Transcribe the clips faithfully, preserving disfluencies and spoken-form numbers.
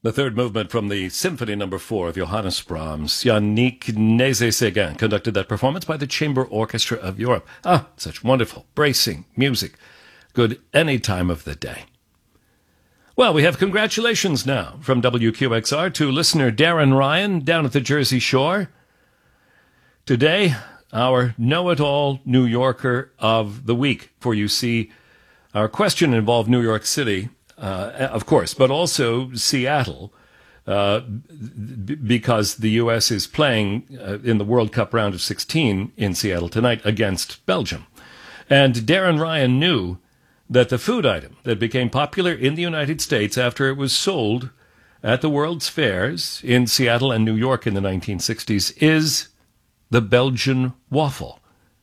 The third movement from the Symphony Number Four of Johannes Brahms. Yannick Nézet-Séguin conducted that performance by the Chamber Orchestra of Europe. Ah, such wonderful, bracing music. Good any time of the day. Well, we have congratulations now from W Q X R to listener Darren Ryan down at the Jersey Shore. Today, our know-it-all New Yorker of the week. For you see, our question involved New York City, uh, of course, but also Seattle, uh, b- because the U S is playing uh, in the World Cup round of sixteen in Seattle tonight against Belgium. And Darren Ryan knew that the food item that became popular in the United States after it was sold at the World's Fairs in Seattle and New York in the nineteen sixties is the Belgian waffle.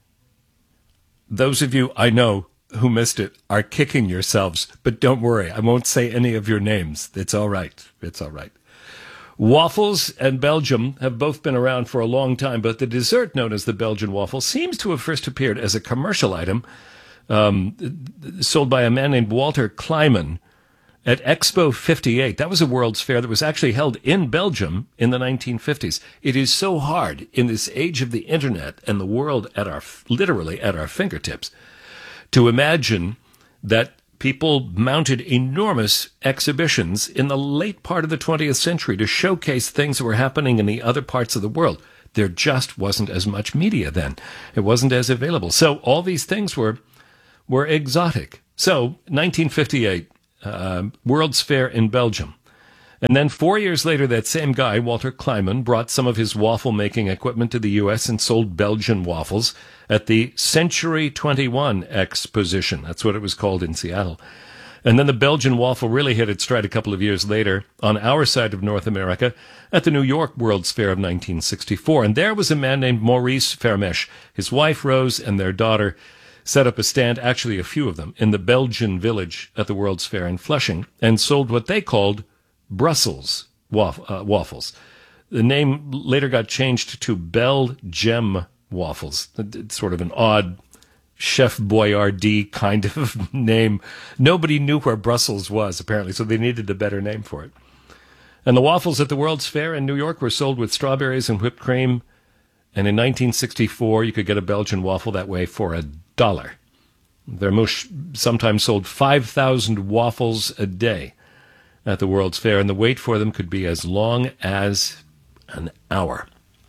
Those of you I know who missed it are kicking yourselves, but don't worry, I won't say any of your names. It's all right. It's all right. Waffles and Belgium have both been around for a long time, but the dessert known as the Belgian waffle seems to have first appeared as a commercial item um, sold by a man named Walter Kleiman at Expo fifty-eight. That was a World's Fair that was actually held in Belgium in the nineteen fifties. It is so hard in this age of the internet and the world at our, literally at our fingertips, to imagine that people mounted enormous exhibitions in the late part of the twentieth century to showcase things that were happening in the other parts of the world. There just wasn't as much media then. It wasn't as available. So all these things were were exotic. So nineteen fifty-eight, uh, World's Fair in Belgium. And then four years later, that same guy, Walter Kleiman, brought some of his waffle-making equipment to the U S and sold Belgian waffles at the Century twenty-one Exposition. That's what it was called in Seattle. And then the Belgian waffle really hit its stride a couple of years later on our side of North America at the New York World's Fair of nineteen sixty-four. And there was a man named Maurice Fermesch. His wife, Rose, and their daughter set up a stand, actually a few of them, in the Belgian village at the World's Fair in Flushing and sold what they called Brussels waff- uh, waffles. The name later got changed to Bel-Gem waffles. It's sort of an odd Chef Boyardee kind of name. Nobody knew where Brussels was, apparently, so they needed a better name for it. And the waffles at the World's Fair in New York were sold with strawberries and whipped cream. And in nineteen sixty-four, you could get a Belgian waffle that way for a dollar. Vermouche sometimes sold five thousand waffles a day at the World's Fair, and the wait for them could be as long as an hour.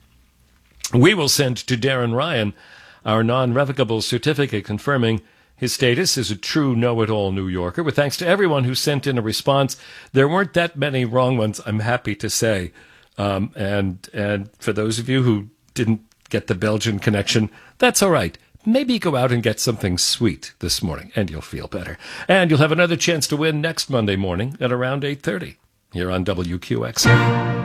We will send to Darren Ryan our non-revocable certificate confirming his status as a true know-it-all New Yorker, with thanks to everyone who sent in a response. There weren't that many wrong ones, I'm happy to say. Um, and and for those of you who didn't get the Belgian connection, that's all right. Maybe go out and get something sweet this morning, and you'll feel better. And you'll have another chance to win next Monday morning at around eight thirty here on W Q X R.